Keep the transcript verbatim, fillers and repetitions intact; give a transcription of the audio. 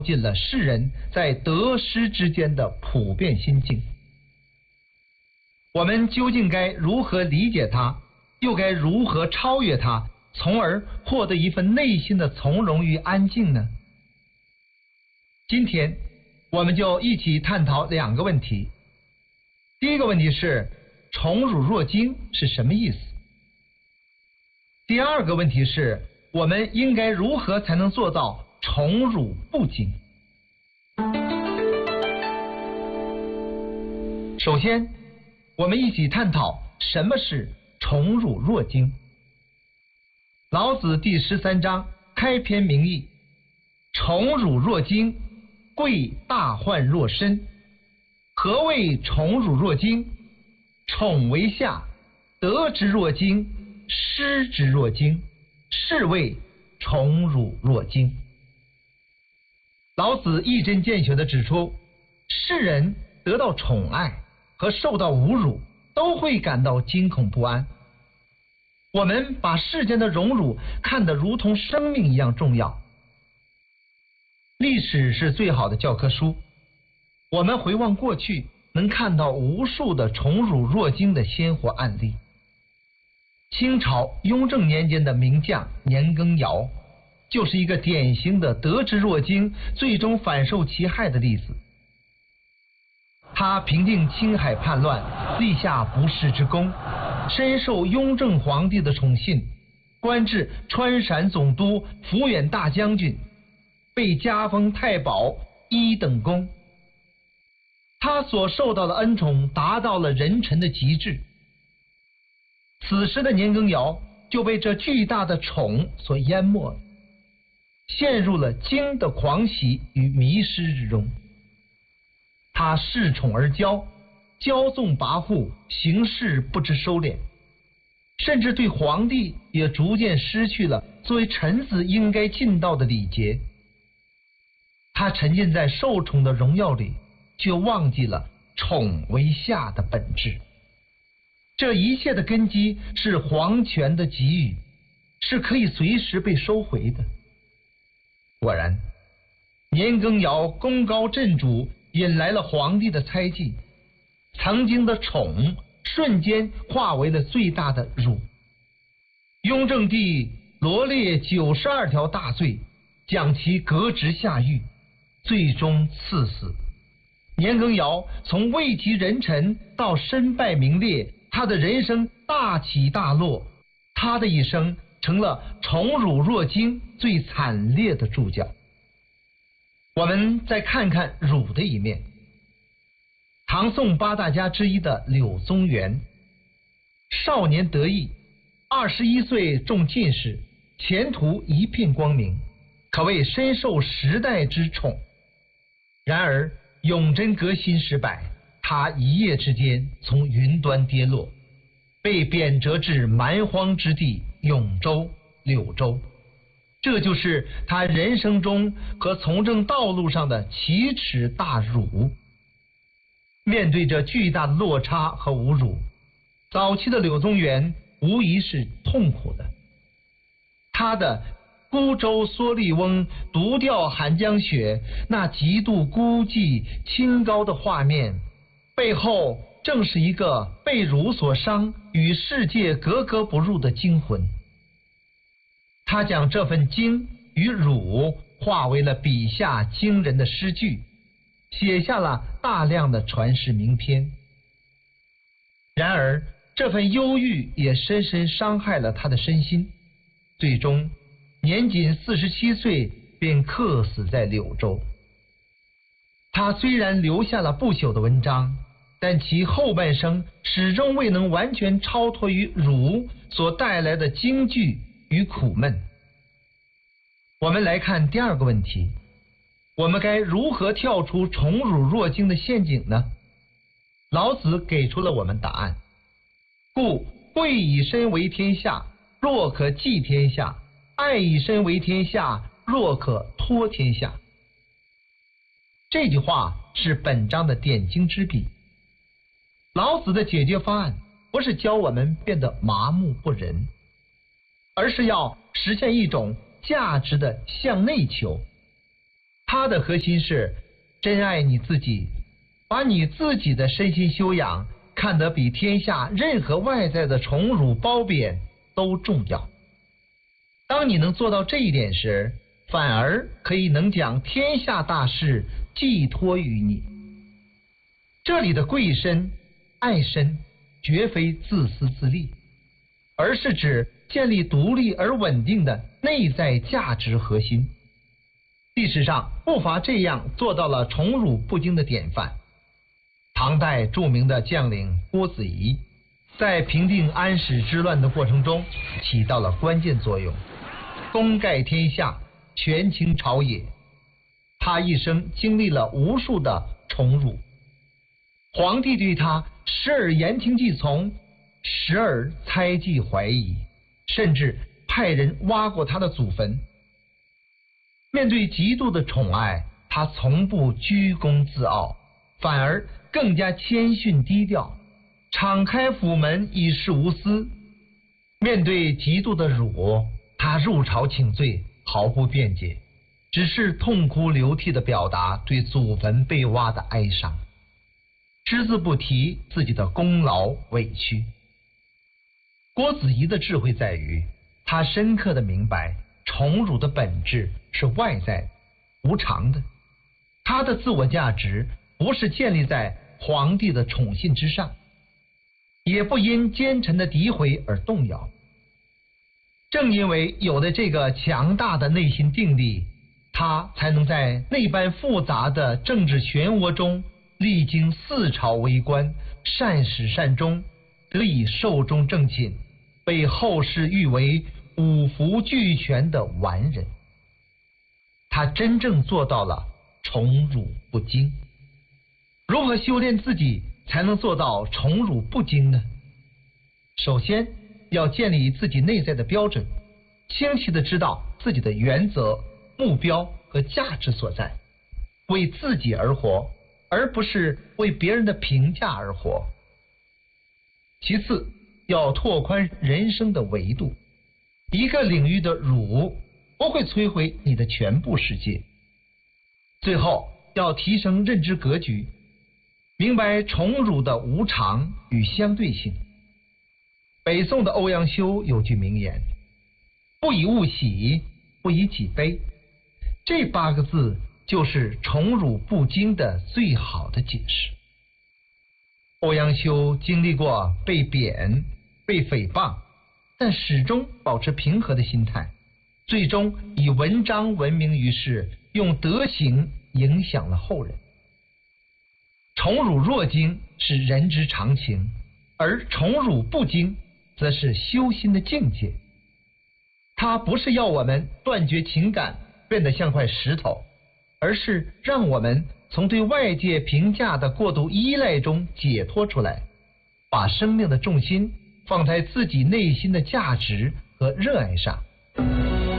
尽了世人在得失之间的普遍心境。我们究竟该如何理解它，又该如何超越它，从而获得一份内心的从容与安静呢？今天我们就一起探讨两个问题。第一个问题是宠辱若惊是什么意思？第二个问题是我们应该如何才能做到宠辱不惊？首先我们一起探讨什么是宠辱若惊。老子第十三章开篇明义：宠辱若惊，贵大患若身。何谓宠辱若惊？宠为下，得之若惊，失之若惊，是谓宠辱若惊。老子一针见血地指出，世人得到宠爱和受到侮辱都会感到惊恐不安。我们把世间的荣辱看得如同生命一样重要。历史是最好的教科书，我们回望过去，能看到无数的宠辱若惊的鲜活案例。清朝雍正年间的名将年羹尧就是一个典型的得之若惊，最终反受其害的例子。他平定青海叛乱，立下不世之功，深受雍正皇帝的宠信，官至川陕总督、抚远大将军，被加封太保一等功。他所受到的恩宠达到了人臣的极致。此时的年羹尧就被这巨大的宠所淹没了，陷入了惊的狂喜与迷失之中。他恃宠而骄，骄纵跋扈，行事不知收敛，甚至对皇帝也逐渐失去了作为臣子应该尽到的礼节。他沉浸在受宠的荣耀里，却忘记了宠为下的本质。这一切的根基是皇权的给予，是可以随时被收回的。果然，年羹尧功高震主，引来了皇帝的猜忌，曾经的宠瞬间化为了最大的辱。雍正帝罗列九十二条大罪，将其革职下狱，最终赐死。年羹尧从位极人臣到身败名裂，他的人生大起大落，他的一生成了宠辱若惊最惨烈的注脚。我们再看看辱的一面。唐宋八大家之一的柳宗元，少年得意，二十一岁中进士，前途一片光明，可谓深受时代之宠。然而永贞革新失败，他一夜之间从云端跌落，被贬谪至蛮荒之地永州、柳州。这就是他人生中和从政道路上的奇耻大辱。面对着巨大的落差和侮辱，早期的柳宗元无疑是痛苦的。他的孤舟蓑笠翁，独钓寒江雪，那极度孤寂清高的画面，背后正是一个被辱所伤、与世界格格不入的精魂。他将这份惊与辱化为了笔下惊人的诗句，写下了大量的传世名篇。然而这份忧郁也深深伤害了他的身心，最终年仅四十七岁便客死在柳州。他虽然留下了不朽的文章，但其后半生始终未能完全超脱于辱所带来的惊惧与苦闷。我们来看第二个问题，我们该如何跳出宠辱若惊的陷阱呢？老子给出了我们答案。故贵以身为天下，若可寄天下；爱以身为天下，若可托天下。这句话是本章的点睛之笔。老子的解决方案不是教我们变得麻木不仁，而是要实现一种价值的向内求。 它的核心是真爱你自己，把你自己的身心修养看得比天下任何外在的宠辱褒贬都重要。当你能做到这一点时，反而可以能将天下大事寄托于你。这里的贵身、爱身，绝非自私自利，而是指建立独立而稳定的内在价值核心。历史上不乏这样做到了宠辱不惊的典范。唐代著名的将领郭子仪，在平定安史之乱的过程中起到了关键作用，功盖天下，权倾朝野。他一生经历了无数的宠辱，皇帝对他时而言听计从，时而猜忌怀疑，甚至派人挖过他的祖坟。面对极度的宠爱，他从不居功自傲，反而更加谦逊低调，敞开府门以示无私。面对极度的辱，他入朝请罪，毫不辩解，只是痛哭流涕地表达对祖坟被挖的哀伤，只字不提自己的功劳委屈。郭子仪的智慧在于，他深刻地明白宠辱的本质是外在的、无常的，他的自我价值不是建立在皇帝的宠信之上，也不因奸臣的诋毁而动摇。正因为有了这个强大的内心定力，他才能在那般复杂的政治漩涡中历经四朝为官，善始善终，得以寿终正寝，被后世誉为五福俱全的完人。他真正做到了宠辱不惊。如何修炼自己才能做到宠辱不惊呢？首先要建立自己内在的标准，清晰地知道自己的原则、目标和价值所在，为自己而活，而不是为别人的评价而活。其次，要拓宽人生的维度，一个领域的辱不会摧毁你的全部世界。最后，要提升认知格局，明白宠辱的无常与相对性。北宋的欧阳修有句名言：不以物喜，不以己悲。这八个字就是宠辱不惊的最好的解释。欧阳修经历过被贬、被诽谤，但始终保持平和的心态，最终以文章闻名于世，用德行影响了后人。宠辱若惊是人之常情，而宠辱不惊则是修心的境界。它不是要我们断绝情感，变得像块石头，而是让我们从对外界评价的过度依赖中解脱出来，把生命的重心放在自己内心的价值和热爱上。